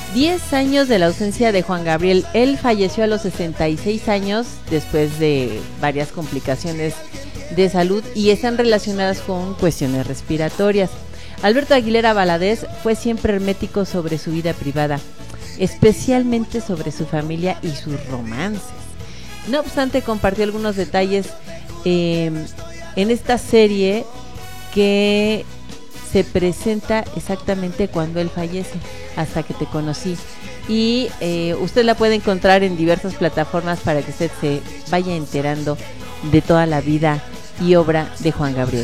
10 años de la ausencia de Juan Gabriel. Él falleció a los 66 años después de varias complicaciones de salud y están relacionadas con cuestiones respiratorias. Alberto Aguilera Valadez fue siempre hermético sobre su vida privada, especialmente sobre su familia y sus romances. No obstante, compartió algunos detalles en esta serie que se presenta exactamente cuando él fallece, Hasta que te conocí. Y usted la puede encontrar en diversas plataformas para que usted se vaya enterando de toda la vida y obra de Juan Gabriel.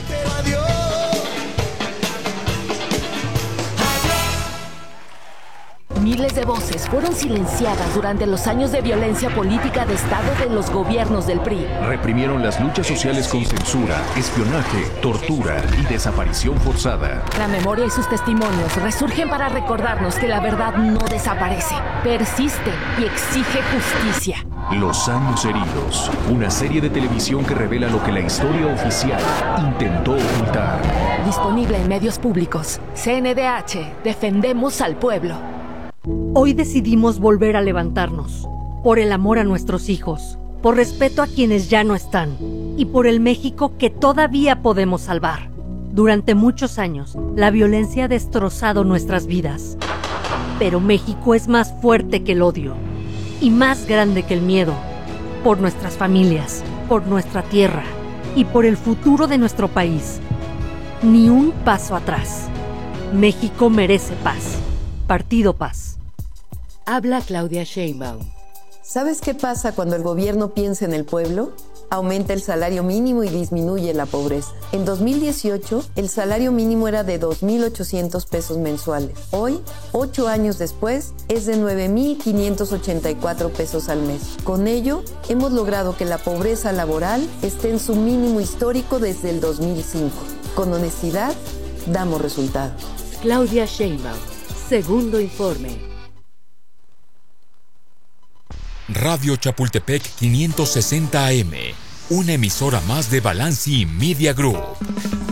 Miles de voces fueron silenciadas durante los años de violencia política de Estado de los gobiernos del PRI. Reprimieron las luchas sociales con censura, espionaje, tortura y desaparición forzada. La memoria y sus testimonios resurgen para recordarnos que la verdad no desaparece, persiste y exige justicia. Los años heridos, una serie de televisión que revela lo que la historia oficial intentó ocultar. Disponible en medios públicos. CNDH, defendemos al pueblo. Hoy decidimos volver a levantarnos, por el amor a nuestros hijos, por respeto a quienes ya no están, y por el México que todavía podemos salvar. Durante muchos años, la violencia ha destrozado nuestras vidas, pero México es más fuerte que el odio, y más grande que el miedo, por nuestras familias, por nuestra tierra, y por el futuro de nuestro país. Ni un paso atrás. México merece paz. Partido Paz. Habla Claudia Sheinbaum. ¿Sabes qué pasa cuando el gobierno piensa en el pueblo? Aumenta el salario mínimo y disminuye la pobreza. En 2018, el salario mínimo era de 2,800 pesos mensuales. Hoy, 8 años después, es de 9,584 pesos al mes. Con ello, hemos logrado que la pobreza laboral esté en su mínimo histórico desde el 2005. Con honestidad, damos resultados. Claudia Sheinbaum. Segundo informe. Radio Chapultepec 560 AM, una emisora más de Balanci Media Group.